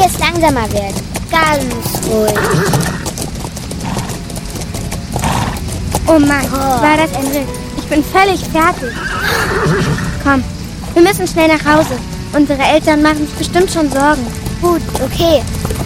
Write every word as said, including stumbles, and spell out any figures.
Alles langsamer werden. Ganz ruhig. Oh Mann, oh. War das ein Glück. Ich bin völlig fertig. Komm, wir müssen schnell nach Hause. Unsere Eltern machen sich bestimmt schon Sorgen. Gut, okay.